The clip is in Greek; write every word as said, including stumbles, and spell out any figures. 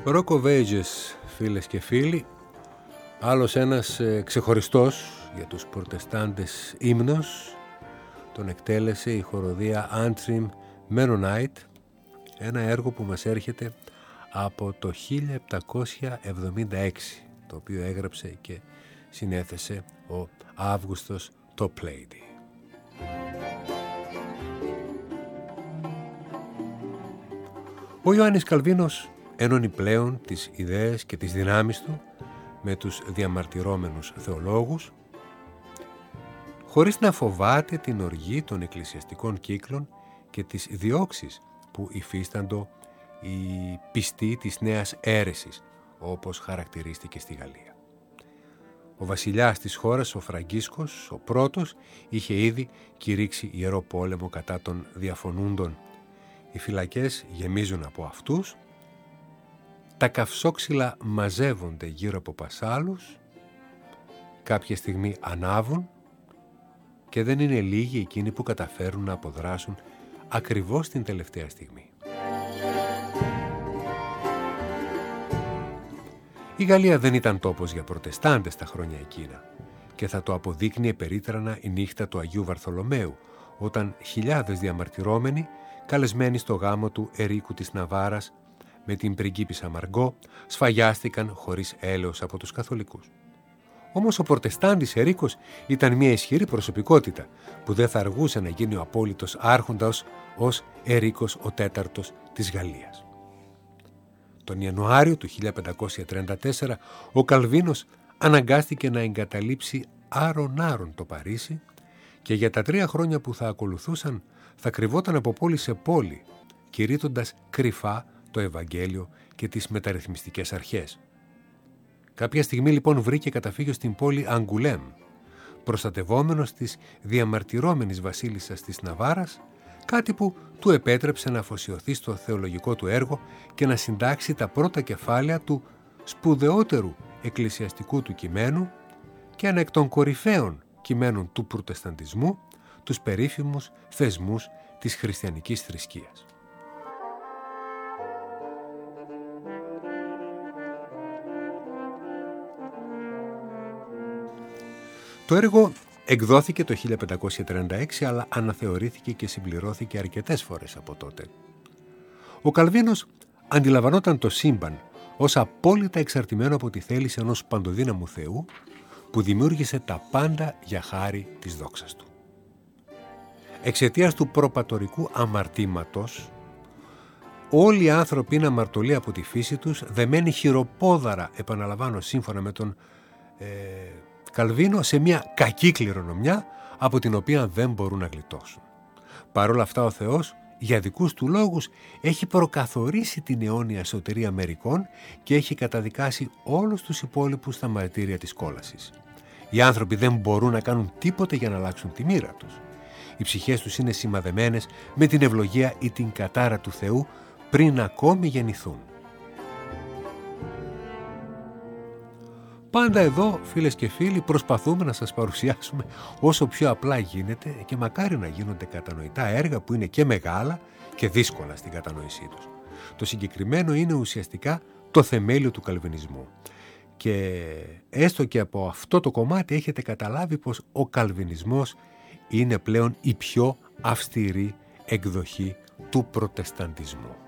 Rock of Ages, φίλες και φίλοι, άλλος ένας ε, ξεχωριστός για τους προτεστάντες ύμνος, τον εκτέλεσε η χοροδία Antrim Mennonite, ένα έργο που μας έρχεται από το χίλια επτακόσια εβδομήντα έξι, το οποίο έγραψε και συνέθεσε ο Αύγουστος Toplady. Ο Ιωάννης Καλβίνος ένωνε πλέον τις ιδέες και τις δυνάμεις του με τους διαμαρτυρόμενους θεολόγους, χωρίς να φοβάται την οργή των εκκλησιαστικών κύκλων και τις διώξεις που υφίσταντο οι πιστοί της νέας αίρεσης, όπως χαρακτηρίστηκε στη Γαλλία. Ο βασιλιάς της χώρας, ο Φραγκίσκος, ο πρώτος, είχε ήδη κηρύξει ιερό πόλεμο κατά των διαφωνούντων. Οι φυλακές γεμίζουν από αυτούς, τα καυσόξυλα μαζεύονται γύρω από πασάλους, κάποια στιγμή ανάβουν και δεν είναι λίγοι εκείνοι που καταφέρουν να αποδράσουν ακριβώς την τελευταία στιγμή. Η Γαλλία δεν ήταν τόπος για προτεστάντες τα χρόνια εκείνα και θα το αποδείκνυε περίτρανα η νύχτα του Αγίου Βαρθολομαίου, όταν χιλιάδες διαμαρτυρώμενοι, καλεσμένοι στο γάμο του Ερίκου της Ναβάρας με την πριγκίπισσα Μαργκό, σφαγιάστηκαν χωρίς έλεος από τους καθολικούς. Όμως ο προτεστάντης Ερίκος ήταν μια ισχυρή προσωπικότητα που δεν θα αργούσε να γίνει ο απόλυτος άρχοντας ως Ερίκος ο τέταρτος της Γαλλίας. Τον Ιανουάριο του χίλια πεντακόσια τριάντα τέσσερα ο Καλβίνος αναγκάστηκε να εγκαταλείψει άρον-άρον το Παρίσι και για τα τρία χρόνια που θα ακολουθούσαν θα κρυβόταν από πόλη σε πόλη, κηρύττοντας κρυφά το Ευαγγέλιο και τις μεταρρυθμιστικές αρχές. Κάποια στιγμή λοιπόν βρήκε καταφύγιο στην πόλη Αγκουλέμ, προστατευόμενος της διαμαρτυρόμενης βασίλισσας της Ναβάρας, κάτι που του επέτρεψε να αφοσιωθεί στο θεολογικό του έργο και να συντάξει τα πρώτα κεφάλαια του σπουδαιότερου εκκλησιαστικού του κειμένου και ένα εκ των κορυφαίων κειμένων του προτεσταντισμού, τους περίφημους θεσμούς της χριστιανικής θρησκείας. Το έργο εκδόθηκε το χίλια πεντακόσια τριάντα έξι, αλλά αναθεωρήθηκε και συμπληρώθηκε αρκετές φορές από τότε. Ο Καλβίνος αντιλαμβανόταν το σύμπαν ως απόλυτα εξαρτημένο από τη θέληση ενός παντοδύναμου Θεού που δημιούργησε τα πάντα για χάρη της δόξας του. Εξαιτίας του προπατορικού αμαρτήματος, όλοι οι άνθρωποι είναι αμαρτωλοί από τη φύση τους, δεμένοι χειροπόδαρα, επαναλαμβάνω σύμφωνα με τον ε, Καλβίνο, σε μια κακή κληρονομιά από την οποία δεν μπορούν να γλιτώσουν. Παρ' όλα αυτά ο Θεός, για δικούς του λόγους, έχει προκαθορίσει την αιώνια σωτηρία μερικών και έχει καταδικάσει όλους τους υπόλοιπους στα μαρτύρια της κόλασης. Οι άνθρωποι δεν μπορούν να κάνουν τίποτε για να αλλάξουν τη μοίρα τους. Οι ψυχές τους είναι σημαδεμένες με την ευλογία ή την κατάρα του Θεού πριν ακόμη γεννηθούν. Πάντα εδώ, φίλες και φίλοι, προσπαθούμε να σας παρουσιάσουμε όσο πιο απλά γίνεται και μακάρι να γίνονται κατανοητά έργα που είναι και μεγάλα και δύσκολα στην κατανόησή τους. Το συγκεκριμένο είναι ουσιαστικά το θεμέλιο του καλβινισμού. Και έστω και από αυτό το κομμάτι έχετε καταλάβει πως ο καλβινισμός είναι πλέον η πιο αυστηρή εκδοχή του προτεσταντισμού.